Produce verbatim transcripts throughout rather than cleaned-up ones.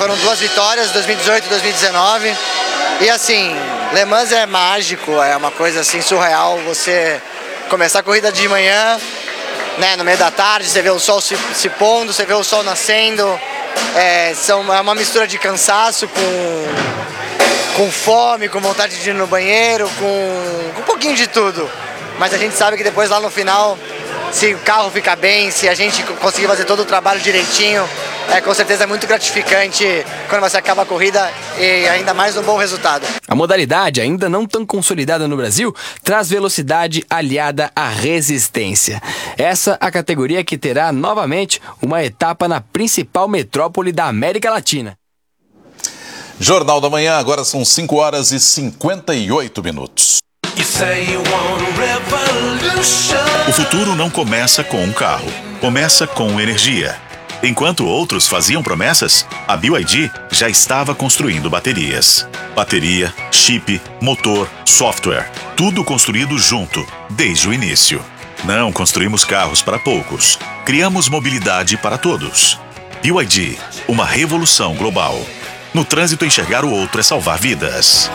foram duas vitórias, dois mil e dezoito e dois mil e dezenove. E assim, Le Mans é mágico, é uma coisa assim surreal. Você começar a corrida de manhã, né, no meio da tarde, você vê o sol se, se pondo, você vê o sol nascendo. É, são, é uma mistura de cansaço com, com fome, com vontade de ir no banheiro, com, com um pouquinho de tudo. Mas a gente sabe que depois lá no final, se o carro ficar bem, se a gente conseguir fazer todo o trabalho direitinho, é, com certeza é muito gratificante quando você acaba a corrida e ainda mais um bom resultado. A modalidade, ainda não tão consolidada no Brasil, traz velocidade aliada à resistência. Essa a categoria que terá novamente uma etapa na principal metrópole da América Latina. Jornal da Manhã, agora são cinco horas e cinquenta e oito minutos. O futuro não começa com um carro, começa com energia. Enquanto outros faziam promessas, a B Y D já estava construindo baterias. Bateria, chip, motor, software, tudo construído junto, desde o início. Não construímos carros para poucos, criamos mobilidade para todos. B Y D, uma revolução global. No trânsito, enxergar o outro é salvar vidas.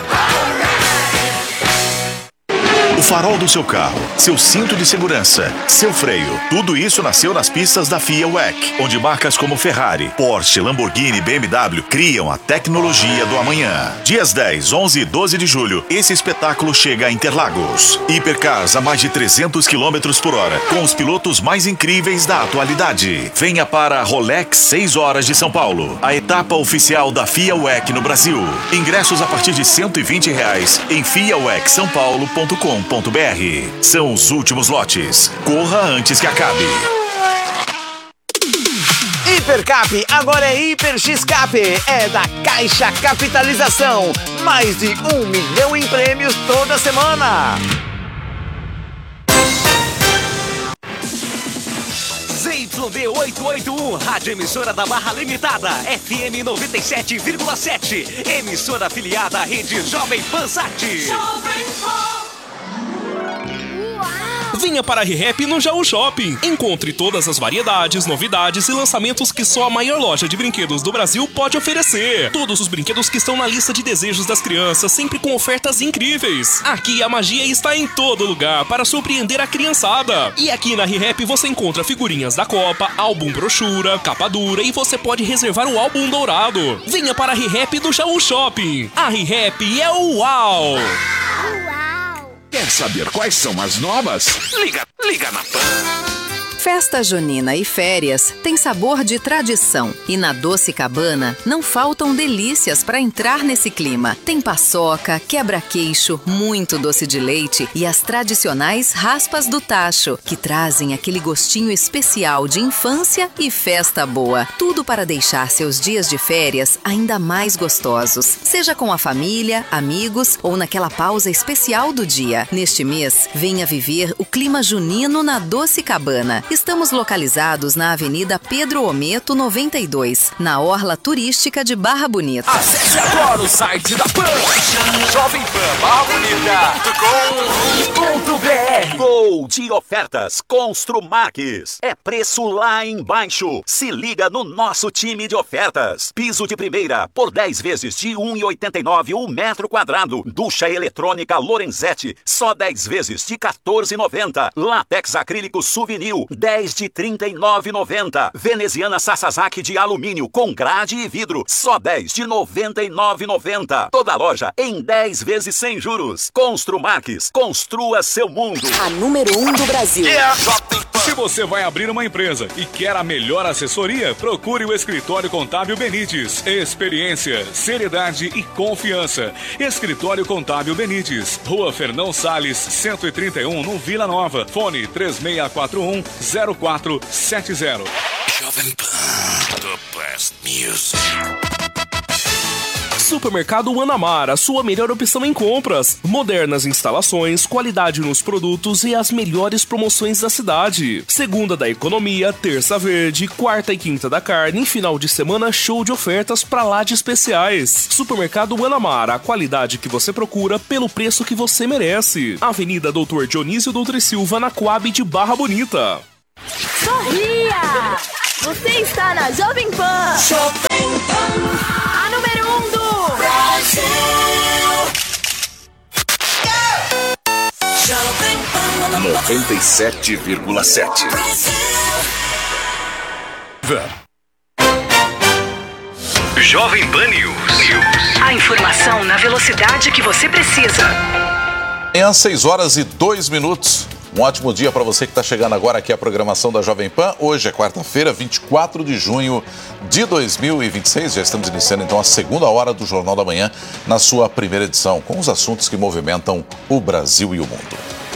O farol do seu carro, seu cinto de segurança, seu freio, tudo isso nasceu nas pistas da FIA W E C, onde marcas como Ferrari, Porsche, Lamborghini e B M W criam a tecnologia do amanhã. Dias dez, onze e doze de julho, esse espetáculo chega a Interlagos. Hipercars a mais de trezentos quilômetros por hora, com os pilotos mais incríveis da atualidade. Venha para a Rolex seis horas de São Paulo, a etapa oficial da FIA W E C no Brasil. Ingressos a partir de cento e vinte reais em fia w e c são paulo ponto com ponto b r. São os últimos lotes. Corra antes que acabe. Hipercap agora é Hiper X-Cap. É da Caixa Capitalização. Mais de um milhão em prêmios toda semana. Z Y D oitocentos e oitenta e um, Rádio Emissora da Barra Limitada, F M noventa e sete vírgula sete, emissora afiliada à rede Jovem Pan Sat. Venha para a ReHap no Jaú Shopping. Encontre todas as variedades, novidades e lançamentos que só a maior loja de brinquedos do Brasil pode oferecer. Todos os brinquedos que estão na lista de desejos das crianças, sempre com ofertas incríveis. Aqui a magia está em todo lugar para surpreender a criançada. E aqui na ReHap você encontra figurinhas da Copa, álbum brochura, capa dura e você pode reservar o álbum dourado. Venha para a ReHap do Jaú Shopping. A ReHap é o uau! Quer saber quais são as novas? Liga, liga na Pan. Festa junina e férias tem sabor de tradição. E na Doce Cabana não faltam delícias para entrar nesse clima. Tem paçoca, quebra-queixo, muito doce de leite e as tradicionais raspas do tacho, que trazem aquele gostinho especial de infância e festa boa. Tudo para deixar seus dias de férias ainda mais gostosos. Seja com a família, amigos ou naquela pausa especial do dia. Neste mês, venha viver o clima junino na Doce Cabana. Estamos localizados na Avenida Pedro Ometo noventa e dois, na Orla Turística de Barra Bonita. Acesse agora o site da Pan, jovem pan barra bonita ponto com ponto b r. Gol de ofertas Construmax. É preço lá embaixo. Se liga no nosso time de ofertas. Piso de primeira por dez vezes de um real e oitenta e nove centavos o metro quadrado. Ducha eletrônica Lorenzetti, só dez vezes de quatorze reais e noventa centavos. Látex acrílico Souvenir, dez de trinta e nove reais e noventa centavos. Veneziana Sasazaki de alumínio com grade e vidro, só dez de noventa e nove reais e noventa centavos. Toda loja em dez vezes sem juros. Construmax, construa seu mundo. A número um do Brasil. Yeah. Se você vai abrir uma empresa e quer a melhor assessoria, procure o Escritório Contábil Benites. Experiência, seriedade e confiança. Escritório Contábil Benites, Rua Fernão Salles, cento e trinta e um, no Vila Nova. Fone três seis quatro um, zero quatro sete zero. Jovem Pan, the best music. Supermercado Guanamara, sua melhor opção em compras. Modernas instalações, qualidade nos produtos e as melhores promoções da cidade. Segunda da economia, terça verde, quarta e quinta da carne, final de semana show de ofertas pra lá de especiais. Supermercado Guanamara, a qualidade que você procura pelo preço que você merece. Avenida Doutor Dionísio Doutor Silva, na Coab de Barra Bonita. Sorria! Você está na Jovem Pan! Jovem Pan! noventa e sete vírgula sete. Jovem Pan News. A informação na velocidade que você precisa. Amanhã, seis horas e dois minutos. Um ótimo dia para você que está chegando agora aqui à programação da Jovem Pan. Hoje é quarta-feira, vinte e quatro de junho de dois mil e vinte e seis. Já estamos iniciando então a segunda hora do Jornal da Manhã, na sua primeira edição, com os assuntos que movimentam o Brasil e o mundo.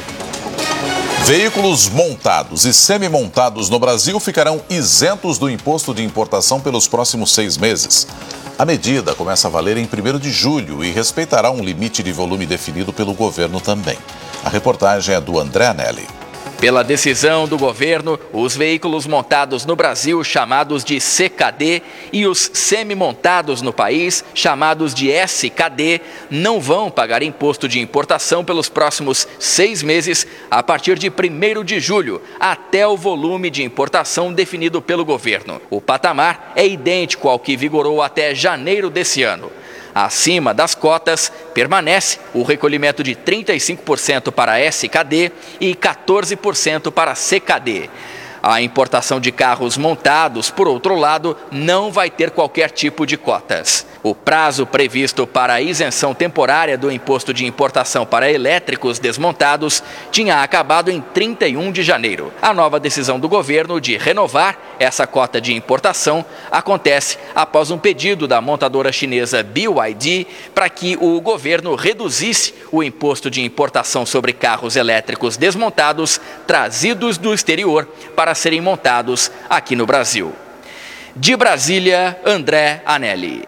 Veículos montados e semi-montados no Brasil ficarão isentos do imposto de importação pelos próximos seis meses. A medida começa a valer em primeiro de julho e respeitará um limite de volume definido pelo governo também. A reportagem é do André Anelli. Pela decisão do governo, os veículos montados no Brasil, chamados de C K D, e os semi-montados no país, chamados de S K D, não vão pagar imposto de importação pelos próximos seis meses, a partir de primeiro de julho, até o volume de importação definido pelo governo. O patamar é idêntico ao que vigorou até janeiro desse ano. Acima das cotas, permanece o recolhimento de trinta e cinco por cento para S K D e quatorze por cento para C K D. A importação de carros montados, por outro lado, não vai ter qualquer tipo de cotas. O prazo previsto para a isenção temporária do imposto de importação para elétricos desmontados tinha acabado em trinta e um de janeiro. A nova decisão do governo de renovar essa cota de importação acontece após um pedido da montadora chinesa B Y D para que o governo reduzisse o imposto de importação sobre carros elétricos desmontados trazidos do exterior para serem montados aqui no Brasil. De Brasília, André Anelli.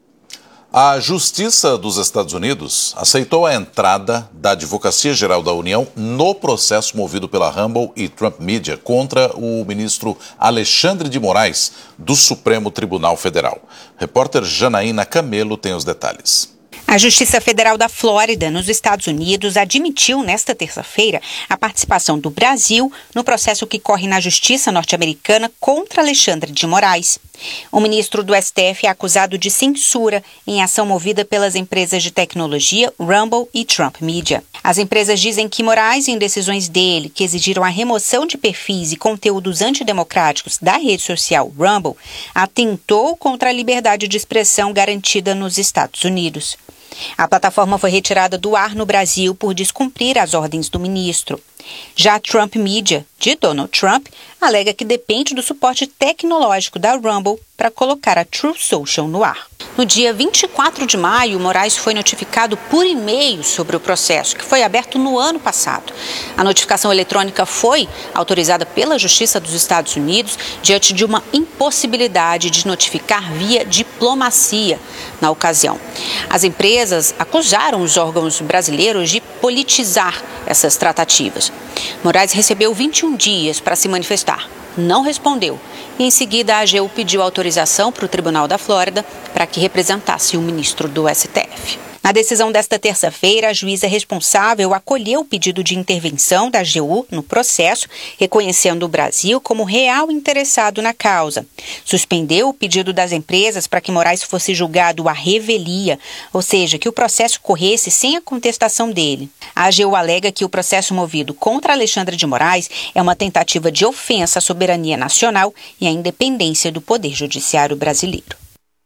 A Justiça dos Estados Unidos aceitou a entrada da Advocacia Geral da União no processo movido pela Rumble e Trump Media contra o ministro Alexandre de Moraes, do Supremo Tribunal Federal. Repórter Janaína Camelo tem os detalhes. A Justiça Federal da Flórida, nos Estados Unidos, admitiu nesta terça-feira a participação do Brasil no processo que corre na Justiça norte-americana contra Alexandre de Moraes. O ministro do S T F é acusado de censura em ação movida pelas empresas de tecnologia Rumble e Trump Media. As empresas dizem que Moraes, em decisões dele que exigiram a remoção de perfis e conteúdos antidemocráticos da rede social Rumble, atentou contra a liberdade de expressão garantida nos Estados Unidos. A plataforma foi retirada do ar no Brasil por descumprir as ordens do ministro. Já a Trump Media, de Donald Trump, alega que depende do suporte tecnológico da Rumble para colocar a Truth Social no ar. No dia vinte e quatro de maio, Moraes foi notificado por e-mail sobre o processo, que foi aberto no ano passado. A notificação eletrônica foi autorizada pela Justiça dos Estados Unidos diante de uma impossibilidade de notificar via diplomacia na ocasião. As empresas acusaram os órgãos brasileiros de politizar essas tratativas. Moraes recebeu vinte e um dias para se manifestar. Não respondeu. E, em seguida, a AGU pediu autorização para o Tribunal da Flórida para que representasse o ministro do S T F. Na decisão desta terça-feira, a juíza responsável acolheu o pedido de intervenção da A G U no processo, reconhecendo o Brasil como real interessado na causa. Suspendeu o pedido das empresas para que Moraes fosse julgado à revelia, ou seja, que o processo corresse sem a contestação dele. A A G U alega que o processo movido contra Alexandre de Moraes é uma tentativa de ofensa à soberania nacional e à independência do Poder Judiciário brasileiro.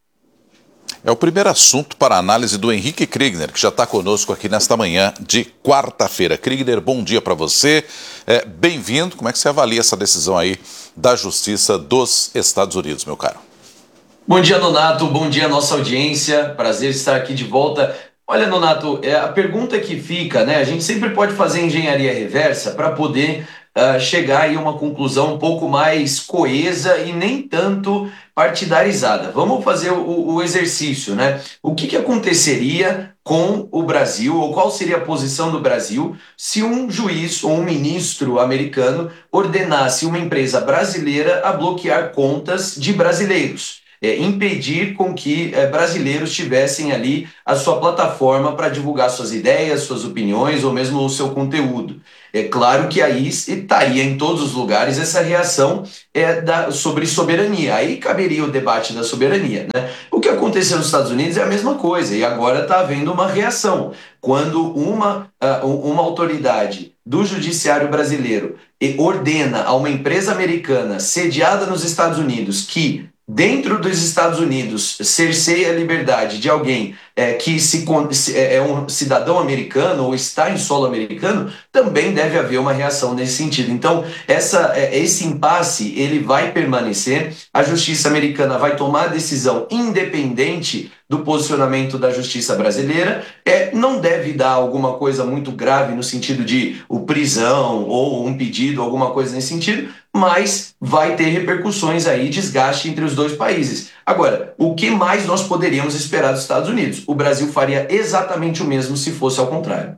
É o primeiro assunto para a análise do Henrique Kriegner, que já está conosco aqui nesta manhã de quarta-feira. Kriegner, bom dia para você. É, bem-vindo. Como é que você avalia essa decisão aí da Justiça dos Estados Unidos, meu caro? Bom dia, Nonato. Bom dia, nossa audiência. Prazer estar aqui de volta. Olha, Nonato, é a pergunta que fica, né? A gente sempre pode fazer engenharia reversa para poder uh, chegar aí a uma conclusão um pouco mais coesa e nem tanto partidarizada. Vamos fazer o, o exercício, né? O que, que aconteceria com o Brasil, ou qual seria a posição do Brasil, se um juiz ou um ministro americano ordenasse uma empresa brasileira a bloquear contas de brasileiros? É, impedir com que é, brasileiros tivessem ali a sua plataforma para divulgar suas ideias, suas opiniões ou mesmo o seu conteúdo. É claro que aí estaria em todos os lugares essa reação é, da, sobre soberania. Aí caberia o debate da soberania, né? O que aconteceu nos Estados Unidos é a mesma coisa e agora está havendo uma reação. Quando uma, uh, uma autoridade do judiciário brasileiro e ordena a uma empresa americana sediada nos Estados Unidos que, dentro dos Estados Unidos, cerceia a liberdade de alguém é, que se, é um cidadão americano ou está em solo americano, também deve haver uma reação nesse sentido. Então, essa, esse impasse ele vai permanecer, a justiça americana vai tomar a decisão independente do posicionamento da justiça brasileira, é, não deve dar alguma coisa muito grave no sentido de o prisão ou um pedido, alguma coisa nesse sentido, mas vai ter repercussões aí, desgaste entre os dois países. Agora, o que mais nós poderíamos esperar dos Estados Unidos? O Brasil faria exatamente o mesmo se fosse ao contrário.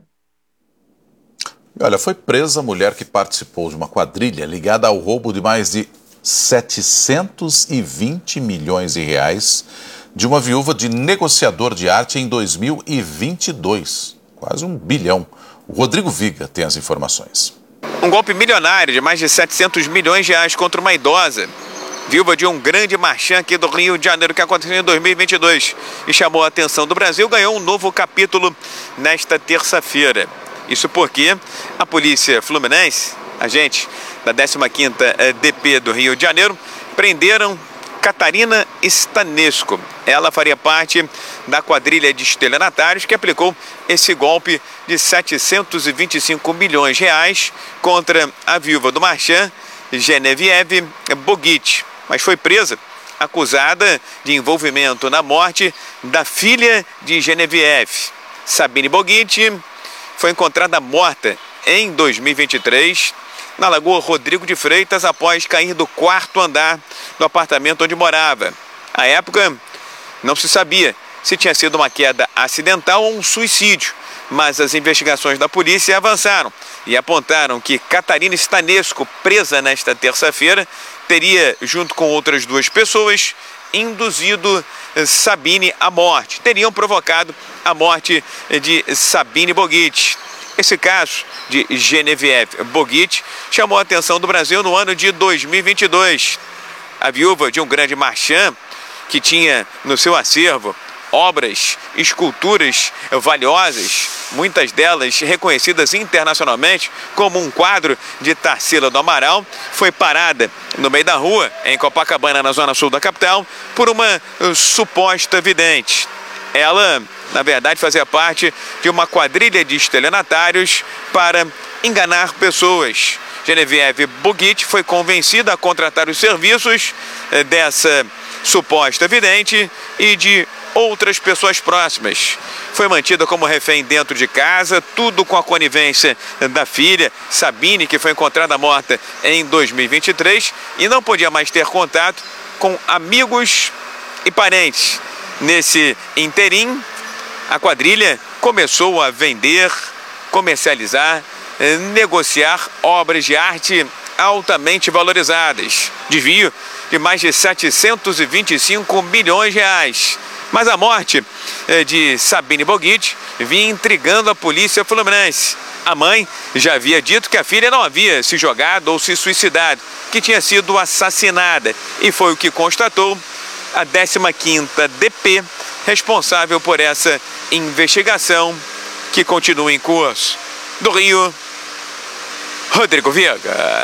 Olha, foi presa a mulher que participou de uma quadrilha ligada ao roubo de mais de setecentos e vinte milhões de reais de uma viúva de negociador de arte em dois mil e vinte e dois. Quase um bilhão. O Rodrigo Viga tem as informações. Um golpe milionário de mais de setecentos milhões de reais contra uma idosa, viúva de um grande marchand aqui do Rio de Janeiro, que aconteceu em dois mil e vinte e dois e chamou a atenção do Brasil, ganhou um novo capítulo nesta terça-feira. Isso porque a polícia fluminense, agentes da décima quinta D P do Rio de Janeiro, prenderam Catarina Stanesco. Ela faria parte da quadrilha de estelionatários que aplicou esse golpe de setecentos e vinte e cinco milhões de reais contra a viúva do marchand, Genevieve Boguit, mas foi presa, acusada de envolvimento na morte da filha de Genevieve. Sabine Boguit foi encontrada morta em dois mil e vinte e três na Lagoa Rodrigo de Freitas após cair do quarto andar do apartamento onde morava. À época, não se sabia se tinha sido uma queda acidental ou um suicídio, mas as investigações da polícia avançaram e apontaram que Catarina Stanesco, presa nesta terça-feira, teria, junto com outras duas pessoas, induzido Sabine à morte. Teriam provocado a morte de Sabine Boguit. Esse caso de Genevieve Boguit chamou a atenção do Brasil no ano de dois mil e vinte e dois. A viúva de um grande marchand, que tinha no seu acervo obras, esculturas valiosas, muitas delas reconhecidas internacionalmente, como um quadro de Tarsila do Amaral, foi parada no meio da rua, em Copacabana, na zona sul da capital, por uma suposta vidente. Ela, na verdade, fazia parte de uma quadrilha de estelionatários para enganar pessoas. Genevieve Boguit foi convencida a contratar os serviços dessa suposta vidente e de outras pessoas próximas. Foi mantida como refém dentro de casa, tudo com a conivência da filha, Sabine, que foi encontrada morta em dois mil e vinte e três e não podia mais ter contato com amigos e parentes. Nesse interim, a quadrilha começou a vender, comercializar, negociar obras de arte altamente valorizadas. Desvio de mais de setecentos e vinte e cinco milhões de reais. Mas a morte de Sabine Boguit vinha intrigando a polícia fluminense. A mãe já havia dito que a filha não havia se jogado ou se suicidado, que tinha sido assassinada. E foi o que constatou a décima quinta D P, responsável por essa investigação que continua em curso. Do Rio, Rodrigo Viga.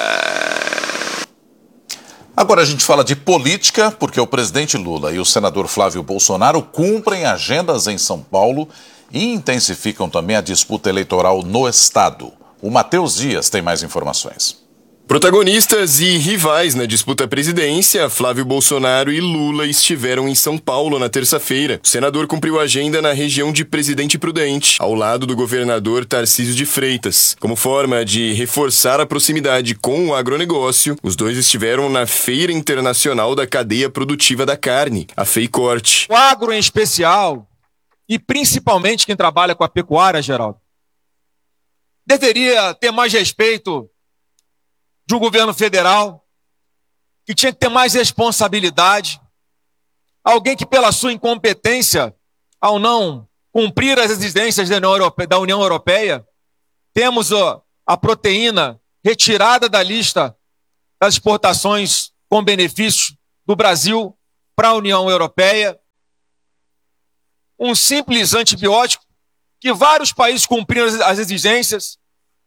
Agora a gente fala de política, porque o presidente Lula e o senador Flávio Bolsonaro cumprem agendas em São Paulo e intensificam também a disputa eleitoral no estado. O Matheus Dias tem mais informações. Protagonistas e rivais na disputa à presidência, Flávio Bolsonaro e Lula estiveram em São Paulo na terça-feira. O senador cumpriu a agenda na região de Presidente Prudente, ao lado do governador Tarcísio de Freitas. Como forma de reforçar a proximidade com o agronegócio, os dois estiveram na Feira Internacional da Cadeia Produtiva da Carne, a FEICORTE. O agro em especial, e principalmente quem trabalha com a pecuária, Geraldo, deveria ter mais respeito de um governo federal, que tinha que ter mais responsabilidade, alguém que pela sua incompetência, ao não cumprir as exigências da União Europeia, da União Europeia temos ó, a proteína retirada da lista das exportações com benefícios do Brasil para a União Europeia, um simples antibiótico que vários países cumpriram as exigências,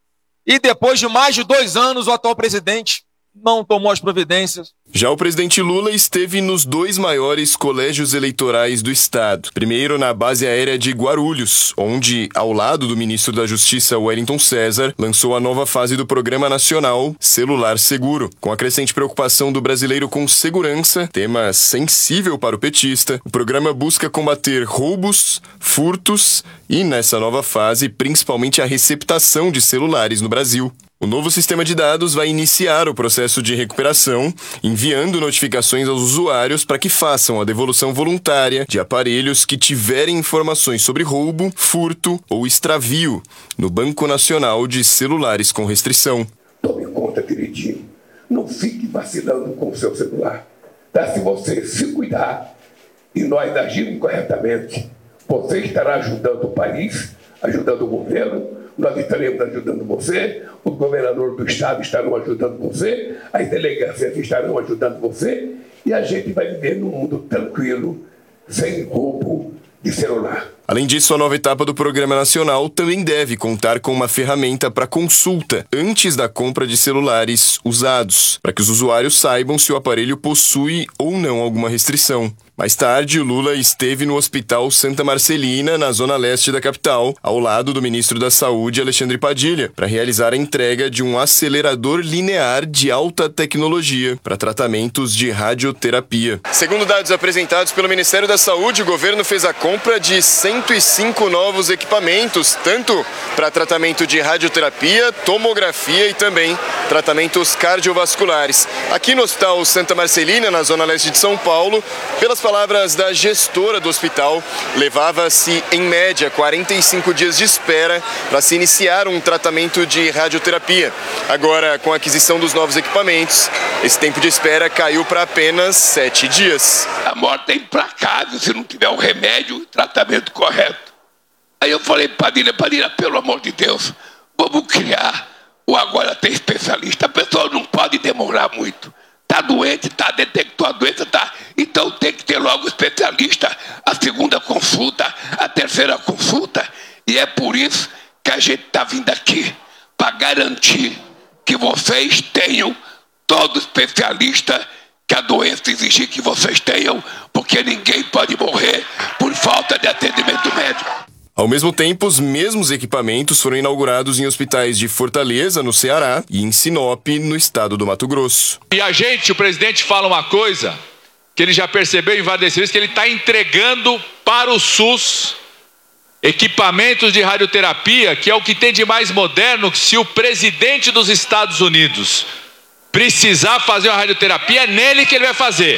E depois de mais de dois anos, o atual presidente não tomou as providências. Já o presidente Lula esteve nos dois maiores colégios eleitorais do estado. Primeiro na base aérea de Guarulhos, onde, ao lado do ministro da Justiça Wellington César, lançou a nova fase do Programa Nacional Celular Seguro. Com a crescente preocupação do brasileiro com segurança, tema sensível para o petista, o programa busca combater roubos, furtos e, nessa nova fase, principalmente a receptação de celulares no Brasil. O novo sistema de dados vai iniciar o processo de recuperação, enviando notificações aos usuários para que façam a devolução voluntária de aparelhos que tiverem informações sobre roubo, furto ou extravio no Banco Nacional de Celulares com Restrição. Tome conta, queridinho. Não fique vacilando com o seu celular. Tá? Se você se cuidar e nós agirmos corretamente, você estará ajudando o país, ajudando o governo. Nós estaremos ajudando você, o governador do estado estará ajudando você, as delegacias estarão ajudando você e a gente vai viver num mundo tranquilo, sem roubo de celular. Além disso, a nova etapa do Programa Nacional também deve contar com uma ferramenta para consulta antes da compra de celulares usados, para que os usuários saibam se o aparelho possui ou não alguma restrição. Mais tarde, Lula esteve no Hospital Santa Marcelina, na zona leste da capital, ao lado do ministro da Saúde, Alexandre Padilha, para realizar a entrega de um acelerador linear de alta tecnologia para tratamentos de radioterapia. Segundo dados apresentados pelo Ministério da Saúde, o governo fez a compra de cento e cinco novos equipamentos, tanto para tratamento de radioterapia, tomografia e também tratamentos cardiovasculares. Aqui no Hospital Santa Marcelina, na zona leste de São Paulo, pelas palavras da gestora do hospital, levava-se em média quarenta e cinco dias de espera para se iniciar um tratamento de radioterapia. Agora, com a aquisição dos novos equipamentos, esse tempo de espera caiu para apenas sete dias. A morte é implacável se não tiver o remédio e o tratamento correto. Aí eu falei, Padilha, Padilha, pelo amor de Deus, vamos criar o Agora Tem Especialista. A pessoa não pode demorar muito. Está doente, está detectou a doença, tá. Então tem que ter logo o especialista, a segunda consulta, a terceira consulta. E é por isso que a gente está vindo aqui, para garantir que vocês tenham todo especialista que a doença exigir que vocês tenham, porque ninguém pode morrer por falta de atendimento médico. Ao mesmo tempo, os mesmos equipamentos foram inaugurados em hospitais de Fortaleza, no Ceará, e em Sinop, no estado do Mato Grosso. E a gente, o presidente fala uma coisa que ele já percebeu em várias vezes, que ele está entregando para o SUS equipamentos de radioterapia, que é o que tem de mais moderno, que se o presidente dos Estados Unidos precisar fazer uma radioterapia, é nele que ele vai fazer.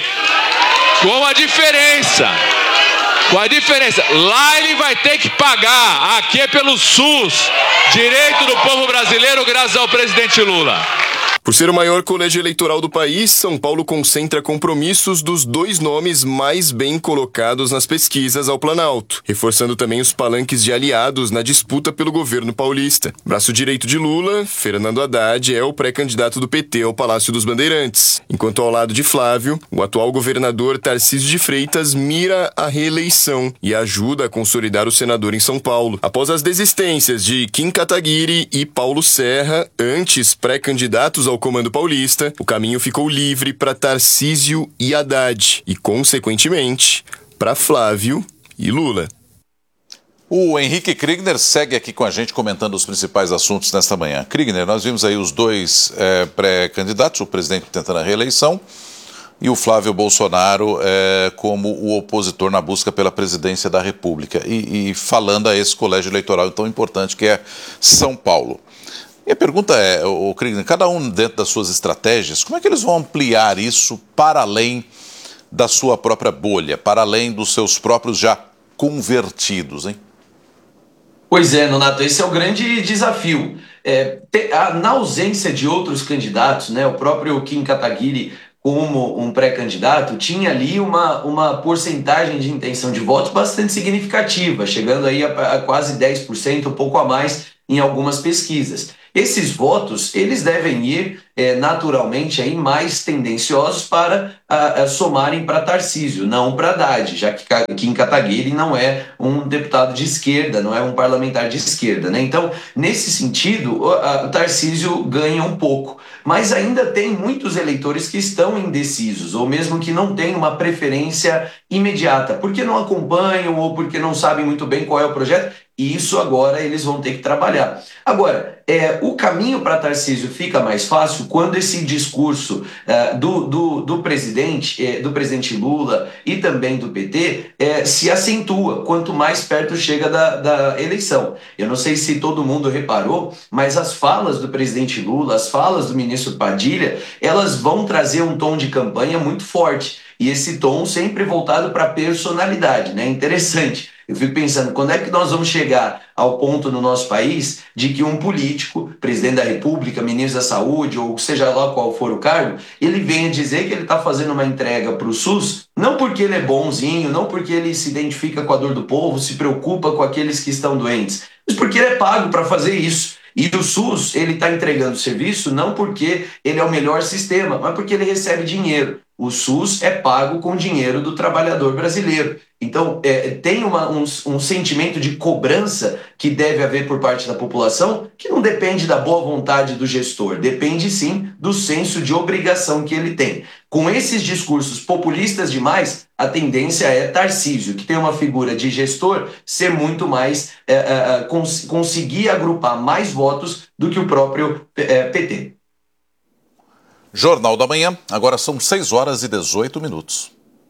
Com a diferença... Com a diferença, lá ele vai ter que pagar, aqui é pelo SUS, direito do povo brasileiro, graças ao presidente Lula. Por ser o maior colégio eleitoral do país, São Paulo concentra compromissos dos dois nomes mais bem colocados nas pesquisas ao Planalto, reforçando também os palanques de aliados na disputa pelo governo paulista. Braço direito de Lula, Fernando Haddad é o pré-candidato do P T ao Palácio dos Bandeirantes, enquanto ao lado de Flávio, o atual governador Tarcísio de Freitas mira a reeleição e ajuda a consolidar o senador em São Paulo. Após as desistências de Kim Kataguiri e Paulo Serra, antes pré-candidatos ao comando paulista, o caminho ficou livre para Tarcísio e Haddad e, consequentemente, para Flávio e Lula. O Henrique Kriegner segue aqui com a gente comentando os principais assuntos nesta manhã. Kriegner, nós vimos aí os dois é, pré-candidatos, o presidente tentando a reeleição e o Flávio Bolsonaro é, como o opositor na busca pela presidência da República e, e falando a esse colégio eleitoral tão importante que é São Paulo. E a pergunta é, o Kriegner, cada um dentro das suas estratégias, como é que eles vão ampliar isso para além da sua própria bolha, para além dos seus próprios já convertidos, hein? Pois é, Nonato, esse é o grande desafio. É, te, a, na ausência de outros candidatos, né, o próprio Kim Kataguiri, como um pré-candidato, tinha ali uma, uma porcentagem de intenção de votos bastante significativa, chegando aí a, a quase dez por cento, um pouco a mais em algumas pesquisas. Esses votos, eles devem ir é, naturalmente aí, mais tendenciosos para a, a somarem para Tarcísio, não para Haddad, já que Kim Kataguiri não é um deputado de esquerda, não é um parlamentar de esquerda, né? Então, nesse sentido, o, a, o Tarcísio ganha um pouco, mas ainda tem muitos eleitores que estão indecisos, ou mesmo que não têm uma preferência imediata, porque não acompanham ou porque não sabem muito bem qual é o projeto. E isso agora eles vão ter que trabalhar. Agora, é, o caminho para Tarcísio fica mais fácil quando esse discurso é, do, do, do, presidente, é, do presidente Lula e também do P T é, se acentua, quanto mais perto chega da, da eleição. Eu não sei se todo mundo reparou, mas as falas do presidente Lula, as falas do ministro Padilha, elas vão trazer um tom de campanha muito forte. E esse tom sempre voltado para a personalidade, né? Interessante. Eu fico pensando, quando é que nós vamos chegar ao ponto no nosso país de que um político, presidente da República, ministro da Saúde, ou seja lá qual for o cargo, ele venha dizer que ele está fazendo uma entrega para o SUS, não porque ele é bonzinho, não porque ele se identifica com a dor do povo, se preocupa com aqueles que estão doentes, mas porque ele é pago para fazer isso. E o SUS, ele está entregando serviço não porque ele é o melhor sistema, mas porque ele recebe dinheiro. O SUS é pago com dinheiro do trabalhador brasileiro. Então, é, tem uma, um, um sentimento de cobrança que deve haver por parte da população, que não depende da boa vontade do gestor, depende sim do senso de obrigação que ele tem. Com esses discursos populistas demais, a tendência é Tarcísio, que tem uma figura de gestor, ser muito mais, é, é, cons- conseguir agrupar mais votos do que o próprio é, P T. Jornal da Manhã, agora são seis horas e dezoito minutos.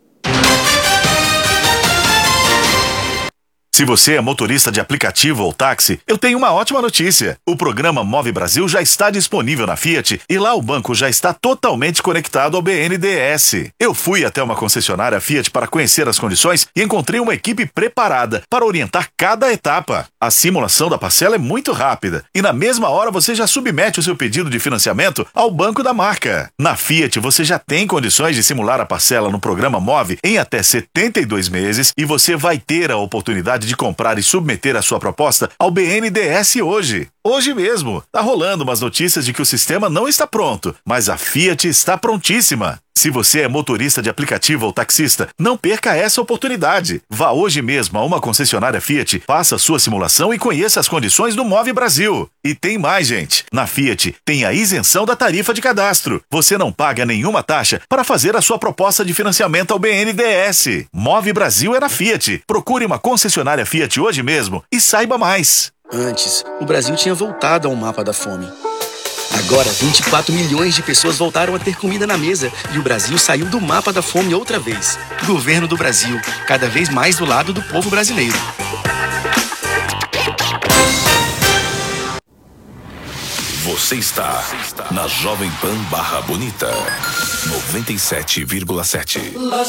Se você é motorista de aplicativo ou táxi, eu tenho uma ótima notícia. O programa Move Brasil já está disponível na Fiat e lá o banco já está totalmente conectado ao B N D E S. Eu fui até uma concessionária Fiat para conhecer as condições e encontrei uma equipe preparada para orientar cada etapa. A simulação da parcela é muito rápida e na mesma hora você já submete o seu pedido de financiamento ao banco da marca. Na Fiat você já tem condições de simular a parcela no programa Move em até setenta e dois meses e você vai ter a oportunidade de comprar e submeter a sua proposta ao B N D E S hoje. Hoje mesmo. Tá rolando umas notícias de que o sistema não está pronto, mas a Fiat está prontíssima. Se você é motorista de aplicativo ou taxista, não perca essa oportunidade. Vá hoje mesmo a uma concessionária Fiat, faça a sua simulação e conheça as condições do Move Brasil. E tem mais, gente. Na Fiat tem a isenção da tarifa de cadastro. Você não paga nenhuma taxa para fazer a sua proposta de financiamento ao B N D E S. Move Brasil é na Fiat. Procure uma concessionária Fiat hoje mesmo e saiba mais. Antes, o Brasil tinha voltado ao mapa da fome. Agora, vinte e quatro milhões de pessoas voltaram a ter comida na mesa e o Brasil saiu do mapa da fome outra vez. Governo do Brasil, cada vez mais do lado do povo brasileiro. Você está na Jovem Pan Barra Bonita, noventa e sete vírgula sete.